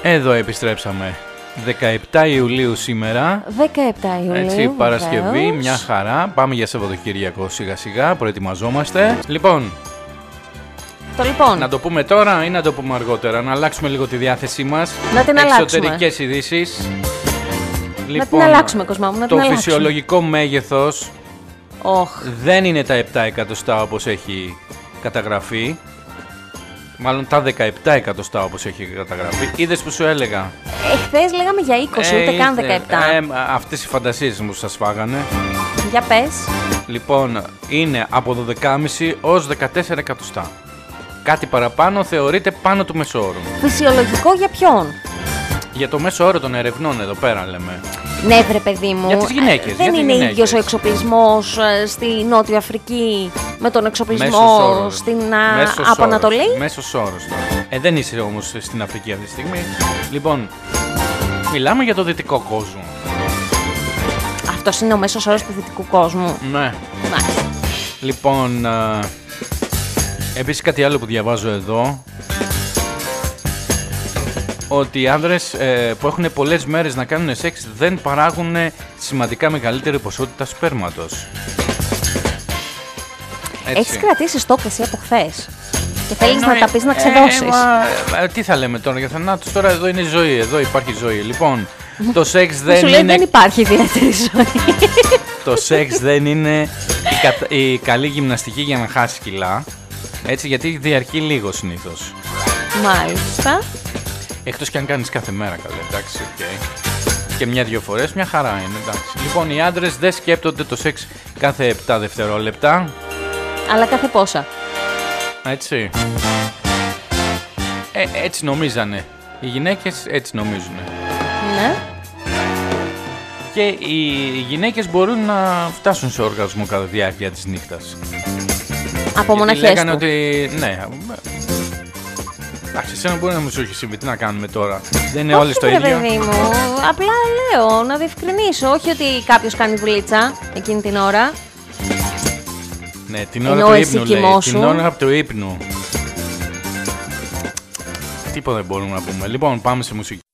Εδώ επιστρέψαμε. 17 Ιουλίου σήμερα. 17 Ιουλίου. Έτσι, Παρασκευή, βεβαίως. μια χαρά. Πάμε για Σαββατοκύριακο σιγά σιγά, προετοιμαζόμαστε. Λοιπόν, να το πούμε τώρα ή να το πούμε αργότερα, να αλλάξουμε λίγο τη διάθεσή μας. Να την αλλάξουμε. Εξωτερικές ειδήσεις. Να την αλλάξουμε, Κοσμά μου, να την το αλλάξουμε. φυσιολογικό μέγεθος δεν είναι τα 7 εκατοστά όπως έχει καταγραφεί. Μάλλον τα 17 εκατοστά όπως έχει καταγραφεί. Είδες που σου έλεγα. Χθες λέγαμε για 20, ούτε καν 17. Αυτές οι φαντασίες μου σας φάγανε. Για πες. Λοιπόν, είναι από 12,5 ως 14 εκατοστά. Κάτι παραπάνω θεωρείται πάνω του μεσόωρου. Φυσιολογικό για ποιον? Για το μέσο όρο των ερευνών εδώ πέρα λέμε. Ναι, βρε παιδί μου. Για τις γυναίκες. Δεν είναι ίδιος ο εξοπλισμός στη Νότια Αφρική με τον εξοπλισμό στην από Ανατολή. Μέσος όρος τώρα. Δεν είσαι όμως στην Αφρική αυτή τη στιγμή. Λοιπόν, μιλάμε για το δυτικό κόσμο. Αυτός είναι ο μέσος όρος του δυτικού κόσμου. Ναι. Μάλιστα. Λοιπόν, επίσης κάτι άλλο που διαβάζω εδώ, ότι οι άνδρες που έχουν πολλές μέρες να κάνουν σεξ δεν παράγουν σημαντικά μεγαλύτερη ποσότητα σπέρματος. Έχεις κρατήσει στόκ εσύ από χθες και θέλεις να τα πεις να ξεδώσεις. Τι θα λέμε τώρα για θανάτους? Τώρα εδώ είναι ζωή, εδώ υπάρχει ζωή. Λοιπόν, το σεξ δεν σου είναι... λέει δεν υπάρχει ιδιαίτερη ζωή. Το σεξ δεν είναι η καλή γυμναστική για να χάσει κιλά. Έτσι, γιατί διαρκεί λίγο συνήθως. Μάλιστα. Εκτός και αν κάνεις κάθε μέρα, καλά, εντάξει, okay. Και μια-δυο φορές, μια χαρά είναι, εντάξει. Λοιπόν, οι άντρες δεν σκέπτονται το σεξ κάθε 7 δευτερόλεπτα. Αλλά κάθε πόσα? Έτσι. Έτσι νομίζανε. Οι γυναίκες έτσι νομίζουν. Ναι. Και οι γυναίκες μπορούν να φτάσουν σε οργασμό κατά τη διάρκεια της νύχτας. Από μοναχές λέγανε του. ότι, ναι. Εντάξει, εσένα μπορεί να μου σου έχει συμβεί, τι να κάνουμε τώρα? Δεν είναι όλες το ίδιο. Παιδί μου, απλά λέω να διευκρινίσω. Όχι ότι κάποιος κάνει δουλίτσα εκείνη την ώρα. Ναι, την ώρα του ύπνου λέει. Την ώρα από το ύπνου. Τίποτα δεν μπορούμε να πούμε. Λοιπόν, πάμε σε μουσική.